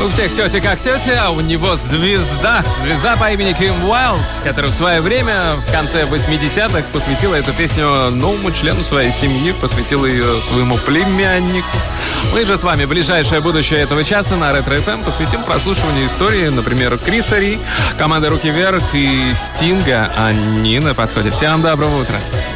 У всех тетя как тетя, а у него звезда по имени Ким Уайлд, который в свое время, в конце 80-х, посвятила эту песню новому члену своей семьи, посвятила ее своему племяннику. Мы же с вами в ближайшее будущее этого часа на Ретро FM посвятим прослушиванию истории, например, Криса Ри, команды «Руки вверх» и Стинга. Они на подходе. Всем доброго утра.